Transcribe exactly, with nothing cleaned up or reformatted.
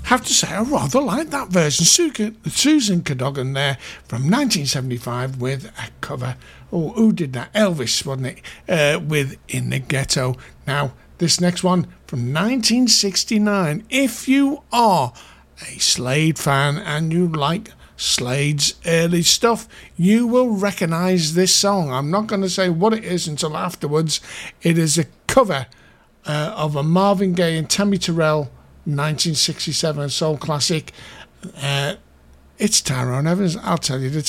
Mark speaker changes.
Speaker 1: have to say I rather like that version. Susan Cadogan there from nineteen seventy-five with a cover. Oh, who did that? Elvis, wasn't it? Uh, with In the Ghetto. Now, this next one from nineteen sixty-nine. If you are a Slade fan and you like Slade's early stuff, you will recognise this song. I'm not going to say what it is until afterwards. It is a cover uh, of a Marvin Gaye and Tammy Terrell nineteen sixty-seven soul classic. Uh, it's Tyrone Evans. I'll tell you the